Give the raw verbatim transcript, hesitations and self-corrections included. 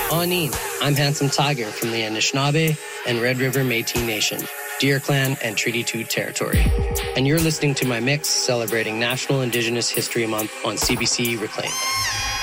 Anin, I'm Handsome Tiger from the Anishinaabe and Red River Métis Nation, Deer Clan and Treaty two territory. And you're listening to my mix celebrating National Indigenous History Month on C B C Reclaim.